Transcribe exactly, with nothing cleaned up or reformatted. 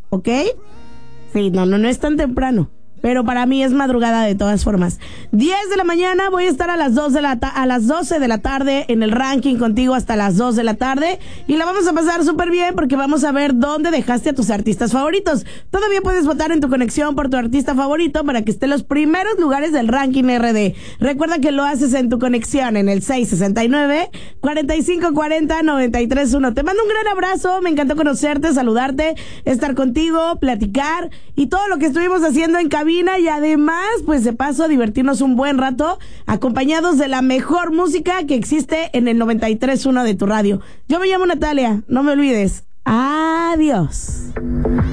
¿ok? Sí, no, no, no es tan temprano. Pero para mí es madrugada de todas formas. diez de la mañana, voy a estar a las dos de la ta- a las doce de la tarde en el ranking contigo hasta las dos de la tarde. Y la vamos a pasar súper bien porque vamos a ver dónde dejaste a tus artistas favoritos. Todavía puedes votar en tu conexión por tu artista favorito para que esté en los primeros lugares del ranking R D. Recuerda que lo haces en tu conexión en el seis sesenta y nueve, cuarenta y cinco cuarenta, noventa y tres uno. Te mando un gran abrazo, me encantó conocerte, saludarte, estar contigo, platicar y todo lo que estuvimos haciendo en cabina. Y además, pues de paso, divertirnos un buen rato acompañados de la mejor música que existe en el noventa y tres uno de tu radio. Yo me llamo Natalia, no me olvides. Adiós.